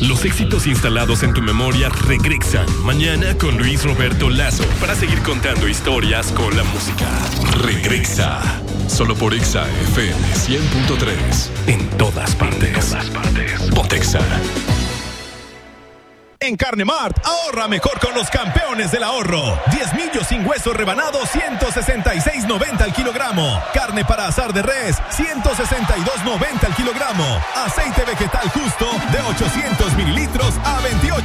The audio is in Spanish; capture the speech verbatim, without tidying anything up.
Los éxitos instalados en tu memoria regresan mañana con Luis Roberto Lazo para seguir contando historias con la música. Regresa. Solo por Exa F M cien punto tres. En todas partes. En todas partes. Pontexa. En Carne Mart, ahorra mejor con los campeones del ahorro. diez millos sin hueso rebanado, ciento sesenta y seis noventa al kilogramo. Carne para asar de res, ciento sesenta y dos noventa al kilogramo. Aceite vegetal justo de ochocientos mililitros a veintiocho